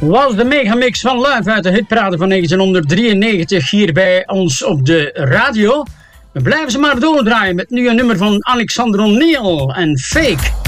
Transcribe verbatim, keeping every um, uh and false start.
Was de megamix van Live uit de hitparade van negentienhonderddrieënnegentig hier bij ons op de radio. We blijven ze maar doordraaien met nu een nummer van Alexander O'Neal en Fake.